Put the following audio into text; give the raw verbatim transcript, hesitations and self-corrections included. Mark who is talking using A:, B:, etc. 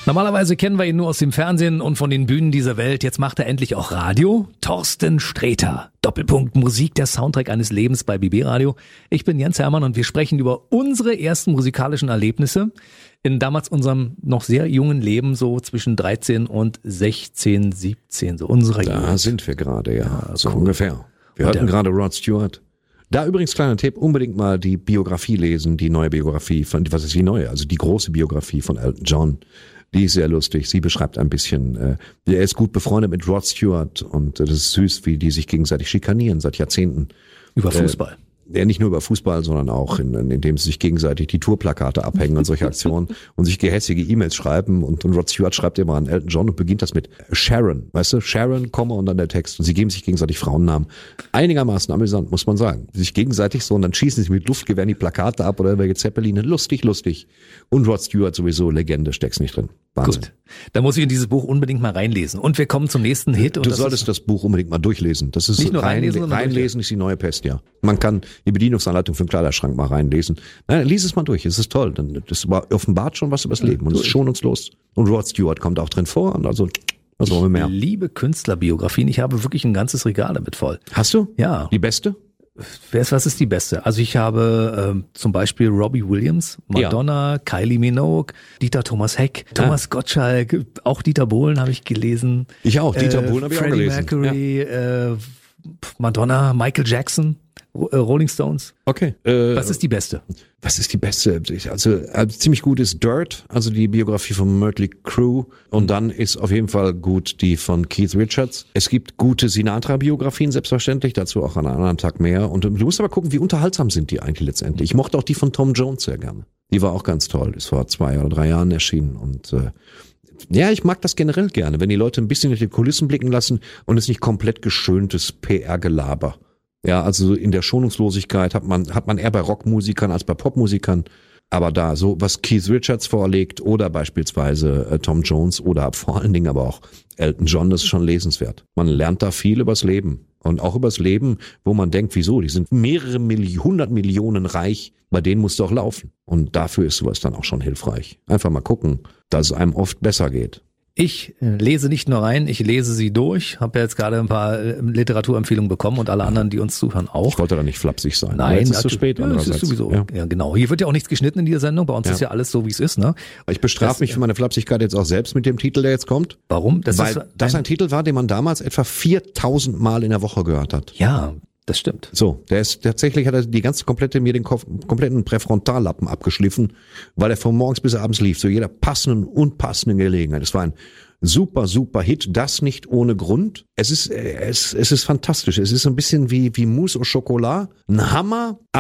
A: Normalerweise kennen wir ihn nur aus dem Fernsehen und von den Bühnen dieser Welt. Jetzt macht er endlich auch Radio. Thorsten Sträter. Doppelpunkt Musik, der Soundtrack eines Lebens bei B B Radio. Ich bin Jens Hermann und wir sprechen über unsere ersten musikalischen Erlebnisse in damals unserem noch sehr jungen Leben, so zwischen dreizehn und sechzehn, siebzehn, so unsere
B: Da
A: Jugend.
B: sind wir gerade, ja,
A: Ja,
B: so
A: cool.
B: ungefähr. Wir
A: Und
B: hörten
A: der-
B: gerade Rod Stewart. Da übrigens kleiner Tipp, unbedingt mal die Biografie lesen, die neue Biografie von, was ist die neue, also die große Biografie von Elton John. Die ist sehr lustig. Sie beschreibt ein bisschen, äh, er ist gut befreundet mit Rod Stewart und äh, das ist süß, wie die sich gegenseitig schikanieren seit Jahrzehnten.
A: Über Fußball.
B: Ja, nicht nur über Fußball, sondern auch in, in, indem sie sich gegenseitig die Tourplakate abhängen und solche Aktionen und sich gehässige E-Mails schreiben und, und Rod Stewart schreibt immer an Elton John und beginnt das mit Sharon, weißt du, Sharon, Komma und dann der Text und sie geben sich gegenseitig Frauennamen. Einigermaßen amüsant, muss man sagen. Sich gegenseitig so und dann schießen sie mit Luftgewehren die Plakate ab oder irgendwelche Zeppeline. Lustig, lustig. Und Rod Stewart sowieso, Legende, steck's nicht drin. Wahnsinn.
A: Gut. Da muss ich in dieses Buch unbedingt mal reinlesen. Und wir kommen zum nächsten Hit. Und
B: Du
A: das
B: solltest
A: ist,
B: das Buch unbedingt mal durchlesen. Das ist
A: Nicht nur
B: rein,
A: reinlesen, sondern
B: reinlesen ist die neue Pest, ja. Man kann die Bedienungsanleitung für den Kleiderschrank mal reinlesen. Nein, lies es mal durch. Es ist toll. Dann- Das offenbart schon was über das Leben und es ist schonungslos. Und Rod Stewart kommt auch drin vor und also, was wollen wir mehr?
A: liebe Künstlerbiografien. Ich habe wirklich ein ganzes Regal damit voll.
B: Hast du?
A: Ja.
B: Die beste?
A: Wer ist, was ist die beste? Also ich habe ähm, zum Beispiel Robbie Williams, Madonna, Kylie Minogue, Dieter Thomas Heck, Thomas Gottschalk, auch Dieter Bohlen habe ich gelesen.
B: Ich auch. Dieter Bohlen habe ich auch
A: Freddie
B: gelesen.
A: Mercury, äh, Madonna, Michael Jackson, Ro- äh, Rolling Stones.
B: Okay. Äh,
A: Was ist die beste?
B: Was ist die beste? Also äh, ziemlich gut ist Dirt, also die Biografie von Mötley Crüe. Und dann ist auf jeden Fall gut die von Keith Richards. Es gibt gute Sinatra-Biografien, selbstverständlich, dazu auch an einem anderen Tag mehr. Und du musst aber gucken, wie unterhaltsam sind die eigentlich letztendlich. Ich mochte auch die von Tom Jones sehr gerne. Die war auch ganz toll. Ist vor zwei oder drei Jahren erschienen. Und äh, ja, ich mag das generell gerne, wenn die Leute ein bisschen durch die Kulissen blicken lassen und es nicht komplett geschöntes P R-Gelaber. Ja, also in der Schonungslosigkeit hat man, hat man eher bei Rockmusikern als bei Popmusikern. Aber da, so was Keith Richards vorlegt oder beispielsweise äh, Tom Jones oder vor allen Dingen aber auch Elton John, das ist schon lesenswert. Man lernt da viel übers Leben. Und auch übers Leben, wo man denkt, wieso, die sind mehrere Millionen, hundert Millionen reich, bei denen muss doch laufen. Und dafür ist sowas dann auch schon hilfreich. Einfach mal gucken, dass es einem oft besser geht.
A: Ich äh, lese nicht nur rein, ich lese sie durch. Habe ja jetzt gerade ein paar äh, Literaturempfehlungen bekommen und alle anderen, die uns zuhören, auch.
B: Ich wollte da nicht flapsig sein. Aber
A: Nein,
B: jetzt ist es zu
A: natu-
B: spät.
A: Ja, es ist
B: andererseits.
A: sowieso.
B: Ja.
A: Ja. genau. Hier wird ja auch nichts geschnitten in dieser Sendung. Bei uns
B: Ja.
A: ist ja alles so, wie es ist. Ne?
B: Ich bestrafe
A: Das-
B: mich für meine Flapsigkeit jetzt auch selbst mit dem Titel, der jetzt kommt.
A: Warum? Das
B: weil
A: ist
B: das
A: ein,
B: ein Titel war, den man damals etwa viertausend Mal in der Woche gehört hat.
A: ja, das stimmt.
B: So, der ist tatsächlich hat er die ganze komplette mir den Kopf, kompletten Präfrontallappen abgeschliffen, weil er von morgens bis abends lief, zu jeder passenden und unpassenden Gelegenheit. Es war ein super, super Hit, das nicht ohne Grund. Es ist, äh, es, es ist fantastisch. Es ist so ein bisschen wie, wie Mousse au Chocolat. Ein Hammer,